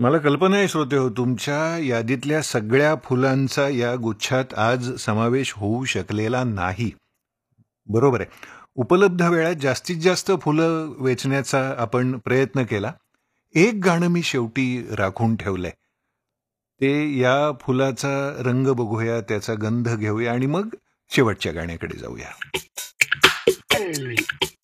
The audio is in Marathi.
मला कल्पना आहे श्रोते हो, तुमच्या यादीतल्या सगळ्या फुलांचा या गुच्छात आज समावेश होऊ शकलेला नाही. बरोबर आहे. उपलब्ध वेळात जास्तीत जास्त फुलं वेचण्याचा आपण प्रयत्न केला. एक गाणं मी शेवटी राखून ठेवलंय. ते या फुलाचा रंग बघूया, त्याचा गंध घेऊया आणि मग शेवटच्या गाण्याकडे जाऊया.